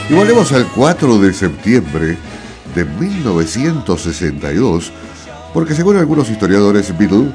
Y volvemos al 4 de septiembre de 1962, porque según algunos historiadores, Beatles,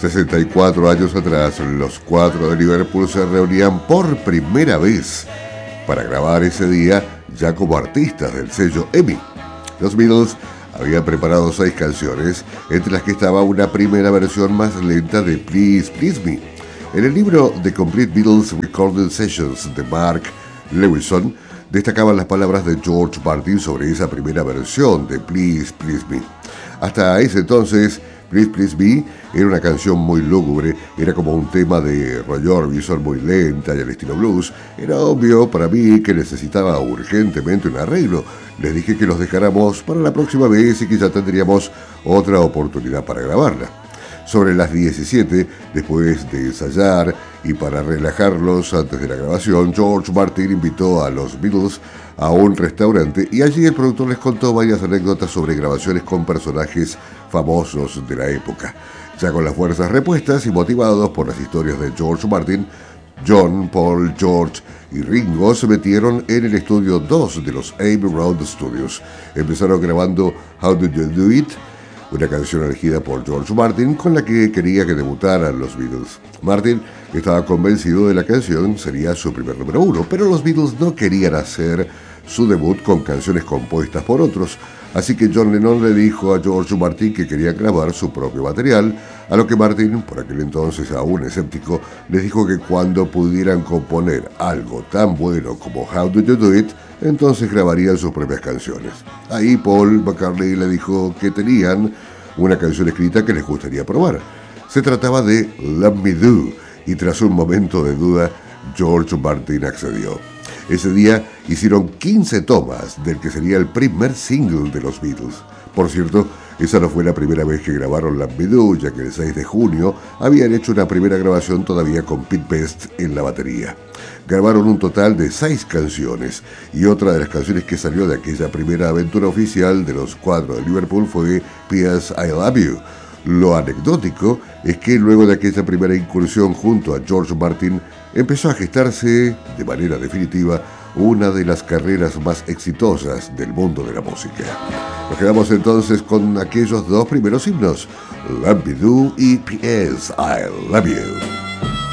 64 años atrás, los cuatro de Liverpool se reunían por primera vez para grabar ese día ya como artistas del sello EMI. Los Beatles habían preparado 6 canciones, entre las que estaba una primera versión más lenta de Please Please Me. En el libro The Complete Beatles Recording Sessions de Mark Lewison, destacaban las palabras de George Martin sobre esa primera versión de Please Please Me. Hasta ese entonces, Please Please Me era una canción muy lúgubre, era como un tema de Roy Orbison muy lenta y al estilo blues. Era obvio para mí que necesitaba urgentemente un arreglo. Les dije que los dejáramos para la próxima vez y que ya tendríamos otra oportunidad para grabarla. Sobre las 17, después de ensayar y para relajarlos antes de la grabación, George Martin invitó a los Beatles a un restaurante y allí el productor les contó varias anécdotas sobre grabaciones con personajes famosos de la época. Ya con las fuerzas repuestas y motivados por las historias de George Martin, John, Paul, George y Ringo se metieron en el estudio 2 de los Abbey Road Studios. Empezaron grabando How Do You Do It, una canción elegida por George Martin con la que quería que debutaran los Beatles. Martin estaba convencido de la canción sería su primer número 1, pero los Beatles no querían hacer su debut con canciones compuestas por otros, así que John Lennon le dijo a George Martin que quería grabar su propio material, a lo que Martin, por aquel entonces aún escéptico, les dijo que cuando pudieran componer algo tan bueno como How Do You Do It, entonces grabarían sus propias canciones. Ahí Paul McCartney le dijo que tenían una canción escrita que les gustaría probar. Se trataba de Let Me Do, y tras un momento de duda, George Martin accedió. Ese día hicieron 15 tomas del que sería el primer single de los Beatles. Por cierto, esa no fue la primera vez que grabaron Let Me Do, ya que el 6 de junio habían hecho una primera grabación todavía con Pete Best en la batería. Grabaron un total de 6 canciones, y otra de las canciones que salió de aquella primera aventura oficial de los cuatro de Liverpool fue P.S. I Love You. Lo anecdótico es que luego de aquella primera incursión junto a George Martin, empezó a gestarse de manera definitiva una de las carreras más exitosas del mundo de la música. Nos quedamos entonces con aquellos 2 primeros himnos, Let Me Do y P.S. I Love You.